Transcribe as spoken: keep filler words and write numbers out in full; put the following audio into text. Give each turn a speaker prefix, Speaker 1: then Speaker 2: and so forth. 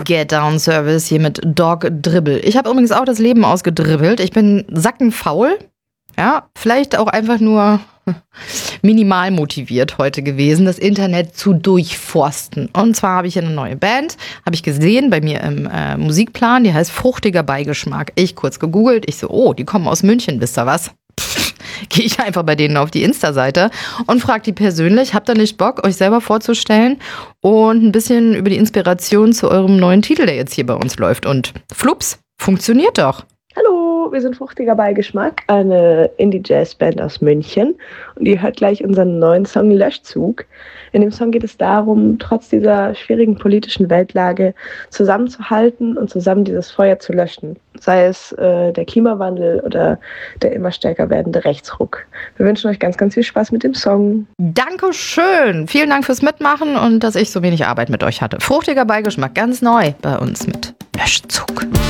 Speaker 1: Get Down Service hier mit Dog Dribble. Ich habe übrigens auch das Leben ausgedribbelt. Ich bin sackenfaul. Ja, vielleicht auch einfach nur minimal motiviert heute gewesen, das Internet zu durchforsten. Und zwar habe ich eine neue Band, habe ich gesehen bei mir im äh, Musikplan, die heißt Fruchtiger Beigeschmack. Ich kurz gegoogelt, ich so, oh, die kommen aus München, wisst ihr was? Gehe ich einfach bei denen auf die Insta-Seite und frage die persönlich, habt ihr nicht Bock, euch selber vorzustellen und ein bisschen über die Inspiration zu eurem neuen Titel, der jetzt hier bei uns läuft. Und flups, funktioniert doch.
Speaker 2: Hallo, wir sind Fruchtiger Beigeschmack, eine Indie-Jazz-Band aus München. Und ihr hört gleich unseren neuen Song Löschzug. In dem Song geht es darum, trotz dieser schwierigen politischen Weltlage zusammenzuhalten und zusammen dieses Feuer zu löschen. Sei es äh, der Klimawandel oder der immer stärker werdende Rechtsruck. Wir wünschen euch ganz, ganz viel Spaß mit dem Song.
Speaker 1: Dankeschön. Vielen Dank fürs Mitmachen und dass ich so wenig Arbeit mit euch hatte. Fruchtiger Beigeschmack, ganz neu bei uns mit Löschzug.